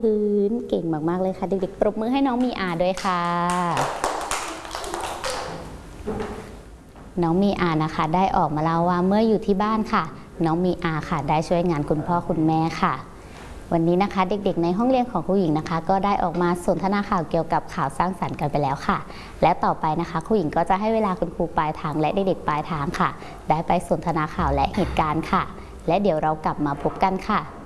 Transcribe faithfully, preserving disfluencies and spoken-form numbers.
พื้นเก่งมากๆเลยค่ะเด็กๆปรบมือให้น้องมีอาด้วยค่ะน้องมีอานะคะได้ออกมาเล่าว่าเมื่ออยู่ที่บ้านค่ะน้องมีอาค่ะได้ช่วยงานคุณพ่อคุณแม่ค่ะวันนี้นะคะเด็กๆในห้องเรียนของครูหญิงนะคะก็ได้ออกมาสนทนาข่าวเกี่ยวกับข่าวสร้างสรรค์กันไปแล้วค่ะและต่อไปนะคะครูหญิงก็จะให้เวลาคุณครูปลายทางและเด็กๆปลายทางค่ะได้ไปสนทนาข่าวและเหตุการณ์ค่ะและเดี๋ยวเรากลับมาพบกันค่ะ